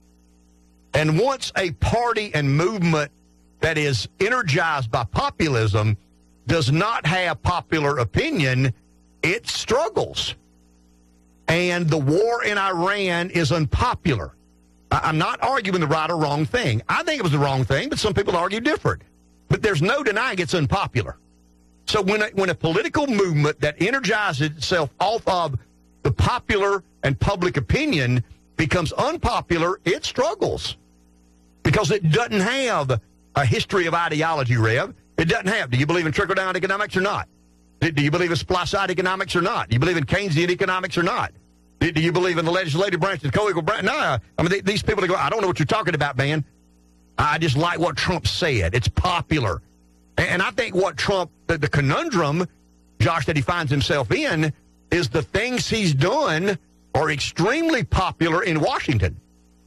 And once a party and movement that is energized by populism does not have popular opinion, it struggles. And the war in Iran is unpopular. I'm not arguing the right or wrong thing. I think it was the wrong thing, but some people argue different. But there's no denying it's unpopular. So when a, when a political movement that energizes itself off of the popular and public opinion becomes unpopular, it struggles. Because it doesn't have a history of ideology, Rev. It doesn't have. Do you believe in trickle-down economics or not? Do, do you believe in supply-side economics or not? Do you believe in Keynesian economics or not? Do, do you believe in the legislative branch, the co-equal branch? No. I mean, they, these people that go, I don't know what you're talking about, man. I just like what Trump said. It's popular. And, and I think what Trump, the, the conundrum, Josh, that he finds himself in is the things he's done are extremely popular in Washington.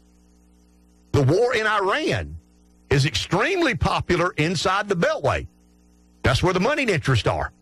The war in Iran is extremely popular inside the Beltway. That's where the money and interest are.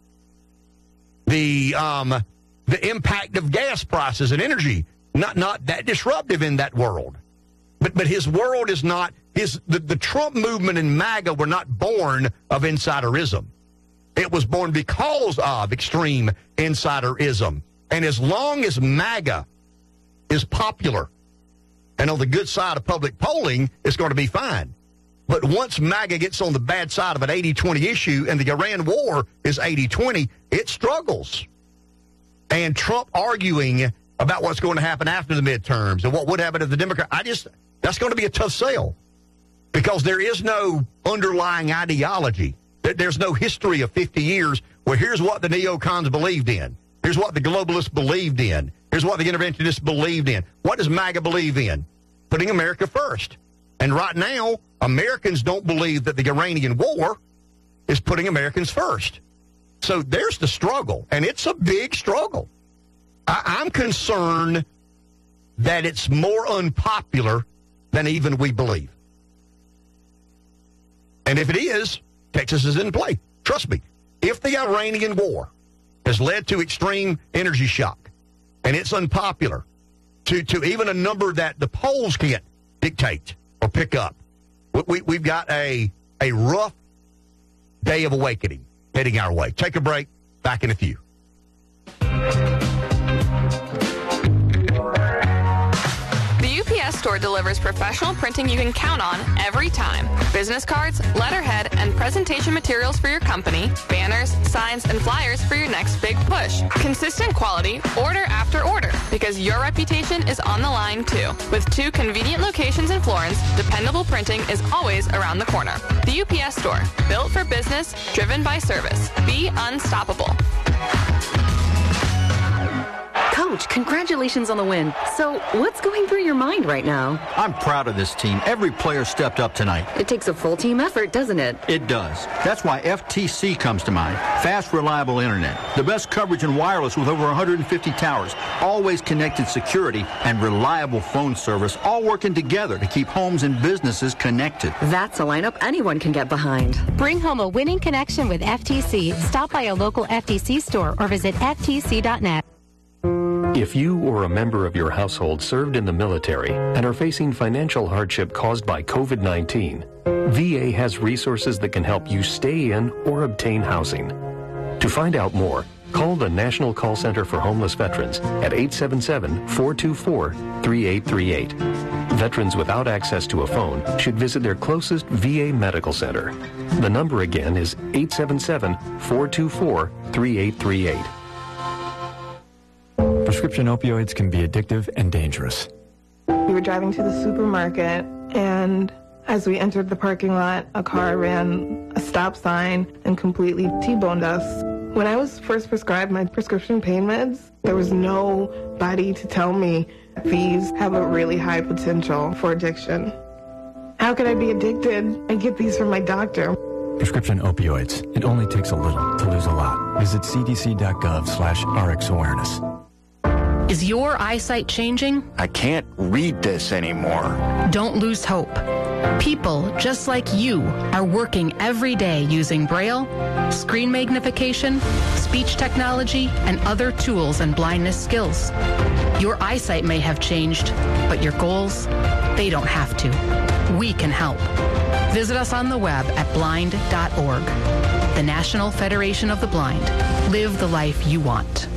The um, the impact of gas prices and energy, not not that disruptive in that world. But but his world is not, his the, the Trump movement and MAGA were not born of insiderism. It was born because of extreme insiderism. And as long as MAGA is popular and on the good side of public polling, it's going to be fine. But once MAGA gets on the bad side of an eighty twenty issue and the Iran war is eighty twenty, it struggles. And Trump arguing about what's going to happen after the midterms and what would happen to the Democrats, I just, that's going to be a tough sell because there is no underlying ideology. There's no history of fifty years where here's what the neocons believed in. Here's what the globalists believed in. Here's what the interventionists believed in. What does MAGA believe in? Putting America first. And right now, Americans don't believe that the Iranian war is putting Americans first. So there's the struggle, and it's a big struggle. I- I'm concerned that it's more unpopular than even we believe. And if it is, Texas is in play. Trust me. If the Iranian war has led to extreme energy shock, and it's unpopular to, to even a number that the polls can't dictate or pick up, we, we've got a, a rough day of awakening heading our way. Take a break. Back in a few. The U P S Store delivers professional printing you can count on every time. Business cards, letterhead, and presentation materials for your company, banners, signs, and flyers for your next big push. Consistent quality, order after order, because your reputation is on the line too. With two convenient locations in Florence, dependable printing is always around the corner. The U P S Store, built for business, driven by service. Be unstoppable. Coach, congratulations on the win. So, what's going through your mind right now? I'm proud of this team. Every player stepped up tonight. It takes a full team effort, doesn't it? It does. That's why F T C comes to mind. Fast, reliable internet. The best coverage in wireless with over one hundred fifty towers. Always connected security and reliable phone service, all working together to keep homes and businesses connected. That's a lineup anyone can get behind. Bring home a winning connection with F T C. Stop by a local F T C store or visit F T C dot net. If you or a member of your household served in the military and are facing financial hardship caused by COVID nineteen, V A has resources that can help you stay in or obtain housing. To find out more, call the National Call Center for Homeless Veterans at eight seven seven, four two four, three eight three eight. Veterans without access to a phone should visit their closest V A medical center. The number again is eight seven seven, four two four, three eight three eight. Prescription opioids can be addictive and dangerous. We were driving to the supermarket, and as we entered the parking lot, a car ran a stop sign and completely T-boned us. When I was first prescribed my prescription pain meds, there was nobody to tell me these have a really high potential for addiction. How could I be addicted and get these from my doctor? Prescription opioids. It only takes a little to lose a lot. Visit cdc.gov slash RX awareness. Is your eyesight changing? I can't read this anymore. Don't lose hope. People just like you are working every day using Braille, screen magnification, speech technology, and other tools and blindness skills. Your eyesight may have changed, but your goals, they don't have to. We can help. Visit us on the web at blind dot org. The National Federation of the Blind. Live the life you want.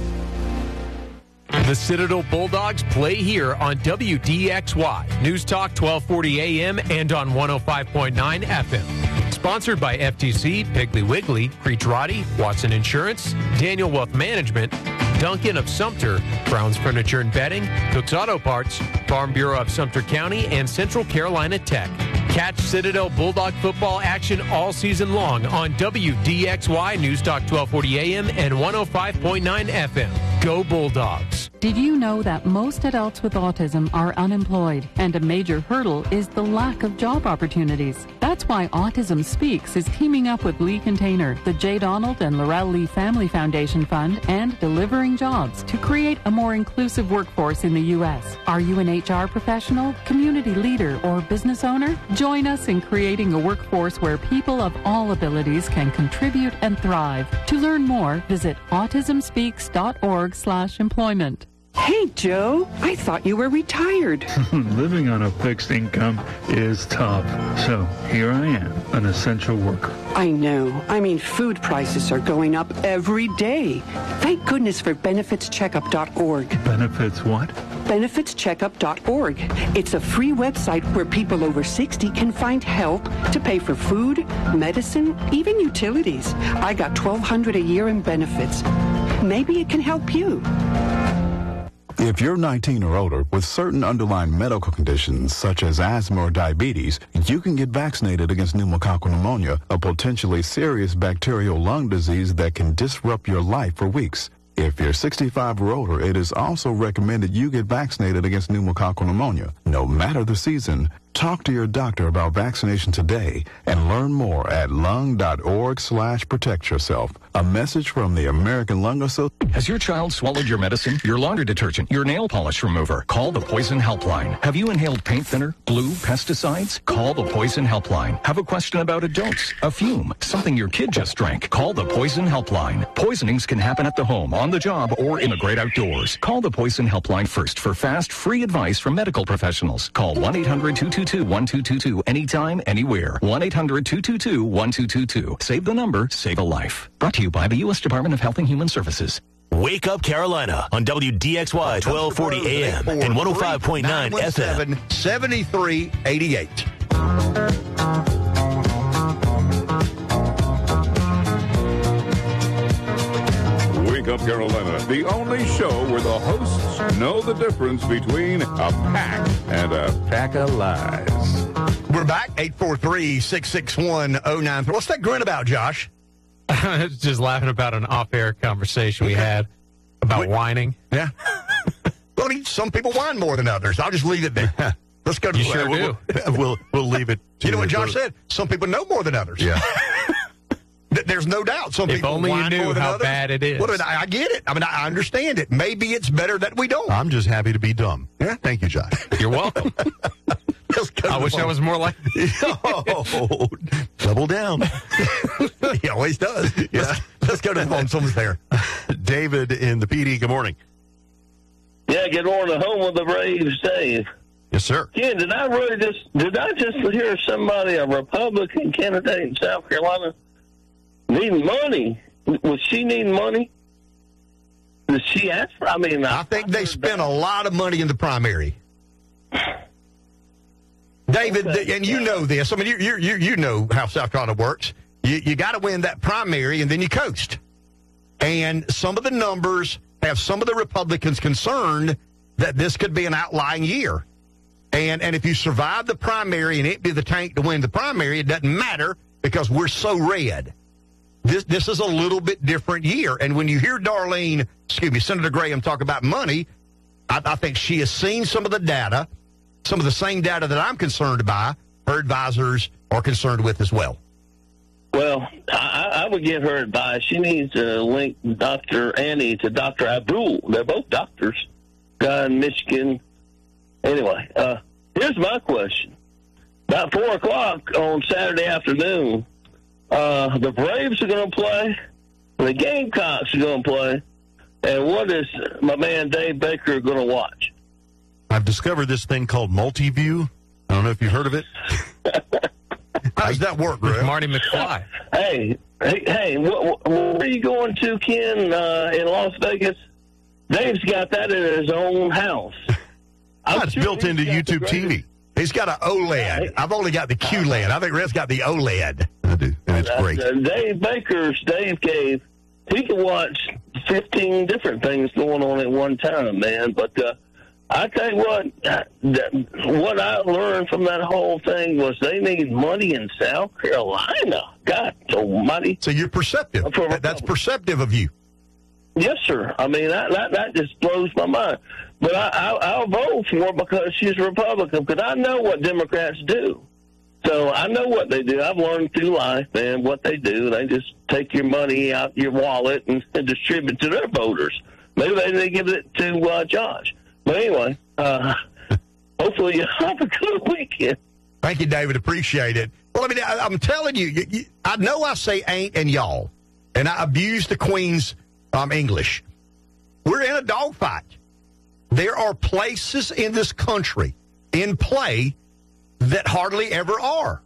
The Citadel Bulldogs play here on W D X Y, News Talk twelve forty A M and on one oh five point nine F M. Sponsored by F T C, Piggly Wiggly, Creech-Roddy, Watson Insurance, Daniel Wealth Management, Duncan of Sumter, Brown's Furniture and Bedding, Cook's Auto Parts, Farm Bureau of Sumter County, and Central Carolina Tech. Catch Citadel Bulldog football action all season long on W D X Y, News Talk twelve forty A M and one oh five point nine F M. Go Bulldogs. Did you know that most adults with autism are unemployed, and a major hurdle is the lack of job opportunities? That's why Autism Speaks is teaming up with Lee Container, the J. Donald and Laurel Lee Family Foundation Fund, and Delivering Jobs to create a more inclusive workforce in the U S. Are you an H R professional, community leader, or business owner? Join us in creating a workforce where people of all abilities can contribute and thrive. To learn more, visit autism speaks dot org slash employment. Hey, Joe, I thought you were retired. Living on a fixed income is tough. So here I am, an essential worker. I know. I mean, food prices are going up every day. Thank goodness for benefits checkup dot org. Benefits what? benefits checkup dot org. It's a free website where people over sixty can find help to pay for food, medicine, even utilities. I got twelve hundred dollars a year in benefits. Maybe it can help you. If you're nineteen or older with certain underlying medical conditions such as asthma or diabetes, you can get vaccinated against pneumococcal pneumonia, a potentially serious bacterial lung disease that can disrupt your life for weeks. If you're sixty-five or older, it is also recommended you get vaccinated against pneumococcal pneumonia. No matter the season, talk to your doctor about vaccination today and learn more at lung dot org slash protect yourself. A message from the American Lung Association. Has your child swallowed your medicine, your laundry detergent, your nail polish remover? Call the Poison Helpline. Have you inhaled paint thinner, glue, pesticides? Call the Poison Helpline. Have a question about a dose, a fume, something your kid just drank? Call the Poison Helpline. Poisonings can happen at the home, on the job, or in the great outdoors. Call the Poison Helpline first for fast, free advice from medical professionals. Call one eight hundred two two two one two two two anytime, anywhere. one eight hundred two two two one two two two. Save the number, save a life. Brought to you by the U S Department of Health and Human Services. Wake Up Carolina on W D X Y twelve forty A M and one oh five point nine F M. seventy-three eighty-eight. Wake Up Carolina, the only show where the hosts know the difference between a pack and a pack of lies. We're back, eight four three, six six one, oh nine three. What's that grin about, Josh? I was just laughing about an off-air conversation we had about Wait, whining. Yeah. Well, some people whine more than others. I'll just leave it there. Let's go to you the sure we'll, do. We'll, we'll, we'll leave it. To you know what Josh said? Some people know more than others. Yeah. There's no doubt. Some if people only whine you knew more than how others. bad it is. Well, I, I get it. I mean, I understand it. Maybe it's better that we don't. I'm just happy to be dumb. Yeah. Thank you, Josh. You're welcome. I wish I was more like oh, double down. He always does. Yeah. Let's, let's go to the phone. Someone's there. David in the P D. Good morning. Yeah, get on the home of the Braves, Dave. Yes, sir. Ken, did I really just did I just hear somebody, a Republican candidate in South Carolina, needing money? Was she needing money? Did she ask for? I mean, I, I think I they spent that. a lot of money in the primary. David, okay. And you know this. I mean, you you you, you know how South Carolina works. You you got to win that primary, and then you coast. And some of the numbers have some of the Republicans concerned that this could be an outlying year. And and if you survive the primary and empty the tank to win the primary, it doesn't matter because we're so red. This this is a little bit different year. And when you hear Darlene, excuse me, Senator Graham talk about money, I, I think she has seen some of the data, some of the same data that I'm concerned by, her advisors are concerned with as well. Well, I, I would give her advice. She needs to link Doctor Annie to Doctor Abdul. They're both doctors, guy in Michigan. Anyway, uh, here's my question. About four o'clock on Saturday afternoon, uh, the Braves are going to play, the Gamecocks are going to play, and what is my man Dave Baker going to watch? I've discovered this thing called Multiview. I don't know if you've heard of it. How does that work, Greg? Marty McFly. Hey, hey, hey, what, where are you going to, Ken, uh, in Las Vegas? Dave's got that in his own house. That's sure built into YouTube T V. He's got an OLED. I've only got the Q L E D. I think Red's got the OLED. I do, and it's great. Uh, Dave Baker's Dave Cave, he can watch fifteen different things going on at one time, man. But uh, I tell you what, uh, that, what I learned from that whole thing was they need money in South Carolina. God almighty. So you're perceptive. That, that's perceptive of you. Yes, sir. I mean, that, that, that just blows my mind. But I, I, I'll vote for her because she's a Republican, because I know what Democrats do. So I know what they do. I've learned through life, man, what they do. They just take your money out your wallet and, and distribute to their voters. Maybe they, they give it to uh, Josh. But anyway, uh, hopefully you have a good weekend. Thank you, David. Appreciate it. Well, I mean, I, I'm telling you, you, you, I know I say ain't and y'all, and I abuse the Queen's um, English. We're in a dogfight. There are places in this country in play that hardly ever are.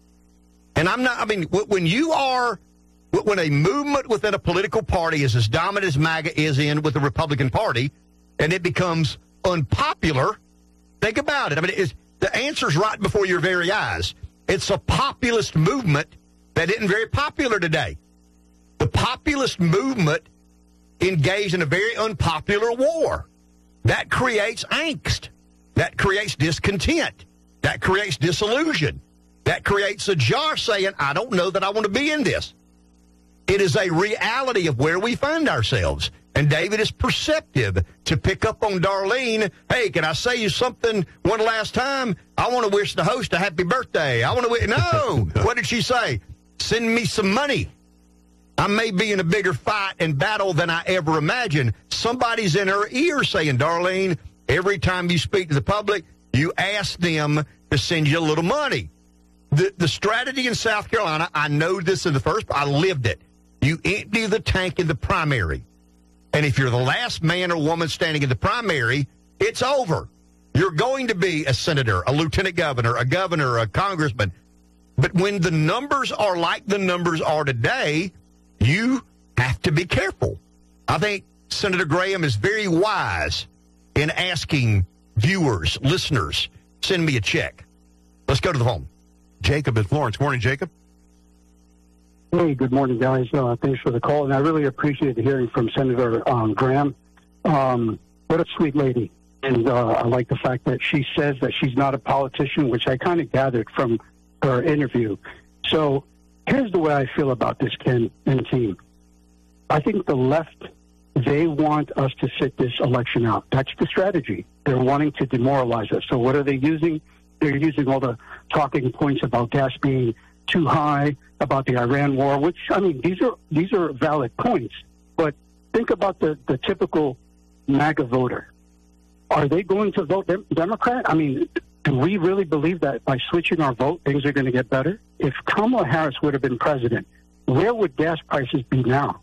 And I'm not, I mean, when you are, when a movement within a political party is as dominant as MAGA is in with the Republican Party, and it becomes unpopular, think about it. I mean, it's, the answer's right before your very eyes. It's a populist movement that isn't very popular today. The populist movement engaged in a very unpopular war. That creates angst. That creates discontent. That creates disillusion. That creates a Josh saying, I don't know that I want to be in this. It is a reality of where we find ourselves. And David is perceptive to pick up on Darlene. Hey, can I say you something one last time? I want to wish the host a happy birthday. I want to wish. No. What did she say? Send me some money. I may be in a bigger fight and battle than I ever imagined. Somebody's in her ear saying, Darlene, every time you speak to the public, you ask them to send you a little money. The, the strategy in South Carolina, I know this in the first, I lived it. You empty the tank in the primary. And if you're the last man or woman standing in the primary, it's over. You're going to be a senator, a lieutenant governor, a governor, a congressman. But when the numbers are like the numbers are today, you have to be careful. I think Senator Graham is very wise in asking viewers, listeners, send me a check. Let's go to the phone. Jacob in Florence. Morning, Jacob. Hey, good morning, guys. Uh, thanks for the call, and I really appreciate hearing from Senator um, Graham. Um, what a sweet lady. And uh, I like the fact that she says that she's not a politician, which I kind of gathered from her interview. So here's the way I feel about this, Ken and team. I think the left, they want us to sit this election out. That's the strategy. They're wanting to demoralize us. So what are they using? They're using all the talking points about gas being too high, about the Iran war, which, I mean, these are these are valid points. But think about the, the typical MAGA voter. Are they going to vote dem- Democrat? I mean, do we really believe that by switching our vote, things are going to get better? If Kamala Harris would have been president, where would gas prices be now?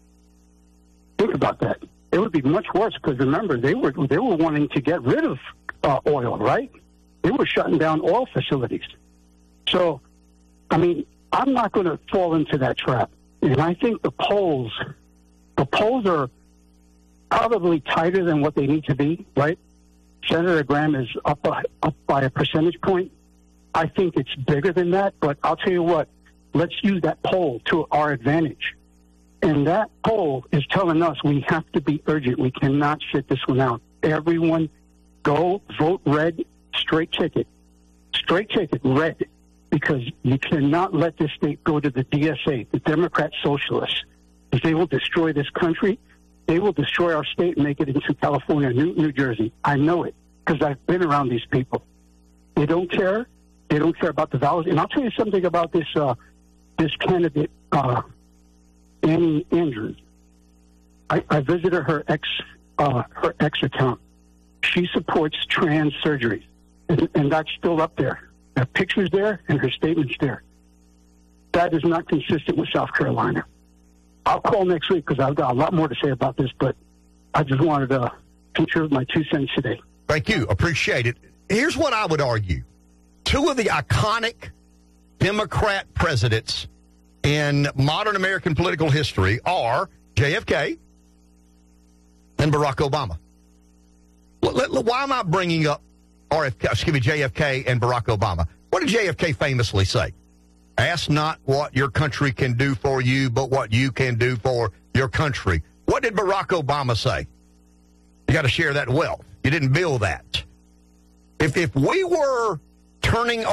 Think about that. It would be much worse because, remember, they were they were wanting to get rid of uh, oil, right? They were shutting down oil facilities. So, I mean, I'm not going to fall into that trap. And I think the polls, the polls are probably tighter than what they need to be, right? Senator Graham is up, by, up by a percentage point. I think it's bigger than that, but I'll tell you what, let's use that poll to our advantage. And that poll is telling us we have to be urgent. We cannot sit this one out. Everyone go vote red, straight ticket. Straight ticket, red. because you cannot let this state go to the D S A, the Democrat Socialists, because they will destroy this country. They will destroy our state and make it into California, New, New Jersey. I know it because I've been around these people. They don't care. They don't care about the values. And I'll tell you something about this uh, this candidate, uh, Annie Andrews. I, I visited her ex uh, her ex account. She supports trans surgery, and, and that's still up there. Her picture's there, and her statement's there. That is not consistent with South Carolina. I'll call next week because I've got a lot more to say about this, but I just wanted to contribute my two cents today. Thank you. Appreciate it. Here's what I would argue. Two of the iconic Democrat presidents in modern American political history are J F K and Barack Obama. Why am I bringing up R F K, excuse me, J F K and Barack Obama? What did J F K famously say? Ask not what your country can do for you, but what you can do for your country. What did Barack Obama say? You got to share that wealth. You didn't build that. If if we were turning